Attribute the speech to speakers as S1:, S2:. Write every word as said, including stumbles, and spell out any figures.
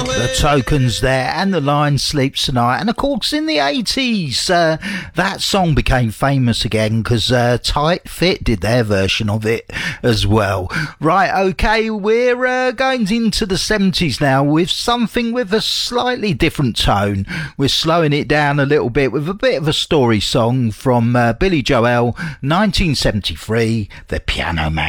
S1: The Tokens there, and The Lion Sleeps Tonight. And of course in the eighties uh, that song became famous again because uh, Tight Fit did their version of it as well. Right, okay, we're uh, going into the seventies now with something with a slightly different tone. We're slowing it down a little bit with a bit of a story song from uh, Billy Joel, nineteen seventy-three, The Piano Man.